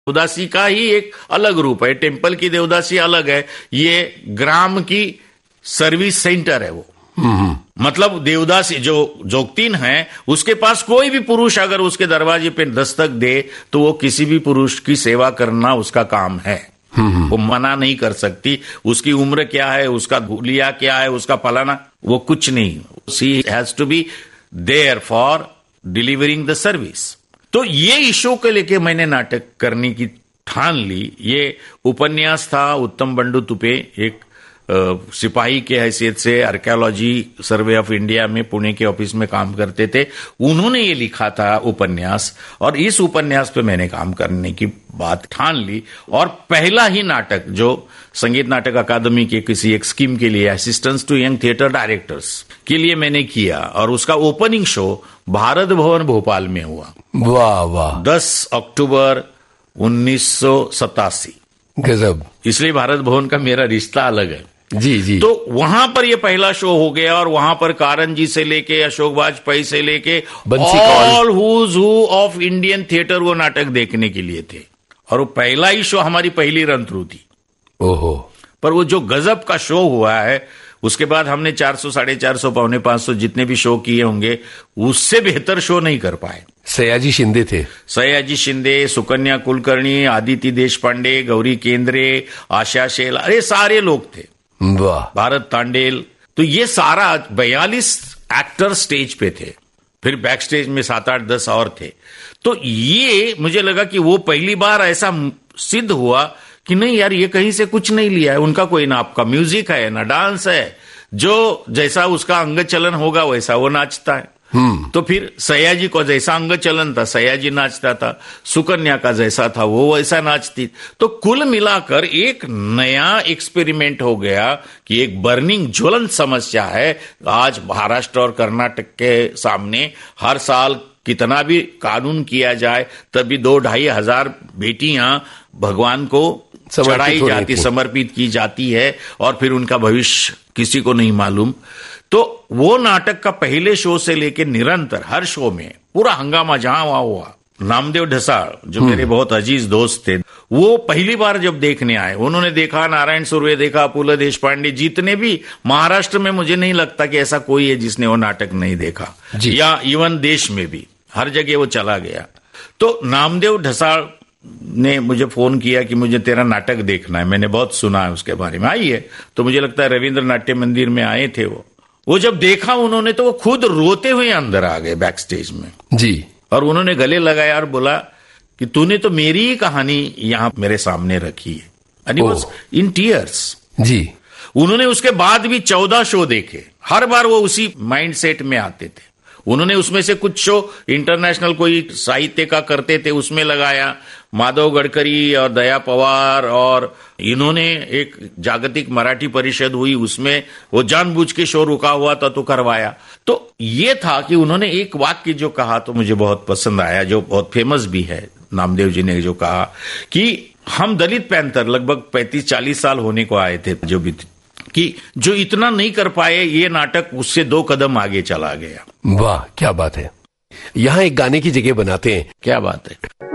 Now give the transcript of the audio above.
देवदासी का ही एक अलग रूप है, टेम्पल की देवदासी अलग है, ये ग्राम की सर्विस सेंटर है वो। मतलब देवदासी जो जोगतीन है, उसके पास कोई भी पुरुष अगर उसके दरवाजे पे दस्तक दे तो वो किसी भी पुरुष की सेवा करना उसका काम है। वो मना नहीं कर सकती, उसकी उम्र क्या है, उसका हुलिया क्या है, उसका फलाना, वो कुछ नहीं। She has to be there for delivering the service. तो ये इशू को लेके मैंने नाटक करने की ठान ली। ये उपन्यास था उत्तम बंडू तुपे, एक सिपाही के हैसियत से आर्कियोलॉजी सर्वे ऑफ इंडिया में पुणे के ऑफिस में काम करते थे, उन्होंने ये लिखा था उपन्यास, और इस उपन्यास पे मैंने काम करने की बात ठान ली। और पहला ही नाटक जो संगीत नाटक अकादमी के किसी एक स्कीम के लिए assistance to young theatre directors के लिए मैंने किया, और उसका ओपनिंग शो भारत भवन भोपाल में हुआ। वाह वाह। 10 अक्टूबर 1987। गजब। इसलिए भारत भवन का मेरा रिश्ता अलग है। जी जी। तो वहां पर ये पहला शो हो गया, और वहां पर कारण जी से लेके अशोक वाजपेयी से लेके all whose who of Indian theatre वो नाटक देखने के लिए थे, और वो पहला ही शो हमारी पहली रन थ्रू थी। ओहो। पर वो जो गजब का शो हुआ है, उसके बाद हमने 400, 450, 450 जितने भी शो किए होंगे, उससे बेहतर शो नहीं कर पाए। सयाजी शिंदे थे, सयाजी शिंदे, सुकन्या कुलकर्णी, आदिति देशपांडे, गौरी केंद्रे, आशा शेल, अरे सारे लोग थे। वाह। भारत तांडेल, तो ये सारा 42 एक्टर स्टेज पे थे, फिर बैक स्टेज में 7, 8, 10 और थे। तो ये मुझे लगा कि वो पहली बार ऐसा सिद्ध हुआ कि नहीं यार, ये कहीं से कुछ नहीं लिया है, उनका कोई ना आपका म्यूजिक है ना डांस है, जो जैसा उसका अंग चलन होगा वैसा वो नाचता है। तो फिर सयाजी को जैसा अंग चलन था सयाजी नाचता था, सुकन्या का जैसा था वो वैसा नाचती। तो कुल मिलाकर एक नया एक्सपेरिमेंट हो गया कि एक बर्निंग ज्वलंत समस्या है आज महाराष्ट्र और कर्नाटक के सामने। हर साल कितना भी कानून किया जाए तब भी 2-2.5 हजार बेटियां भगवान को चढ़ाई जाती, समर्पित की जाती है, और फिर उनका भविष्य किसी को नहीं मालूम। तो वो नाटक का पहले शो से लेके निरंतर हर शो में पूरा हंगामा जहां वहां हुआ। नामदेव ढसाल जो मेरे बहुत अजीज दोस्त थे, वो पहली बार जब देखने आए, उन्होंने देखा, नारायण सुर्वे देखा, पुल देशपांडे, जितने भी महाराष्ट्र में मुझे नहीं लगता कि ऐसा कोई है जिसने वो नाटक नहीं देखा, या इवन देश में भी हर जगह वो चला गया। तो नामदेव ढसाल ने मुझे फोन किया कि मुझे तेरा नाटक देखना है, मैंने बहुत सुना है उसके बारे में, आइए। तो मुझे लगता है रविंद्र नाट्य मंदिर में आए थे वो जब देखा उन्होंने तो वो खुद रोते हुए अंदर आ गए बैक स्टेज में जी, और उन्होंने गले लगाया और बोला कि तूने तो मेरी ही कहानी यहां मेरे सामने रखी है, and he was in tears जी। उन्होंने उसके बाद भी 14 शो देखे, हर बार वो उसी माइंड सेट में आते थे। उन्होंने उसमें से कुछ शो इंटरनेशनल कोई साहित्य का करते थे, उसमें लगाया, माधव गडकरी और दया पवार, और इन्होंने एक जागतिक मराठी परिषद हुई, उसमें वो जानबूझ के शो रुका हुआ था तो करवाया। तो ये था कि उन्होंने एक वाक्य जो कहा तो मुझे बहुत पसंद आया, जो बहुत फेमस भी है। नामदेव जी ने जो कहा कि हम दलित पैंथर लगभग 35-40 साल होने को आए थे, जो भी कि जो इतना नहीं कर पाए, ये नाटक उससे 2 कदम आगे चला गया। वाह, क्या बात है। यहाँ एक गाने की जगह बनाते हैं। क्या बात है।